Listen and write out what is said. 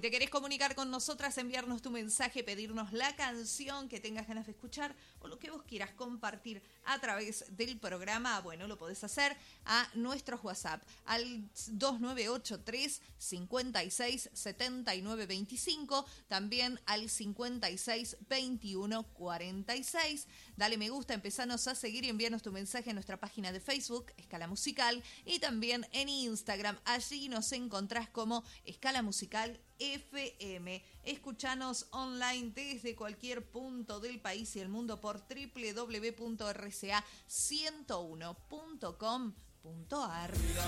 te querés comunicar con nosotras, enviarnos tu mensaje, pedirnos la canción que tengas ganas de escuchar o lo que vos quieras compartir a través del programa, bueno, lo podés hacer a nuestros WhatsApp al 2983 56 79 25, también al 56 21 46. Dale me gusta, empezanos a seguir y envíanos tu mensaje en nuestra página de Facebook, Escala Musical, y también en Instagram. Allí nos encontrás como Escala Musical FM. Escuchanos online desde cualquier punto del país y el mundo por www.rca101.com.ar.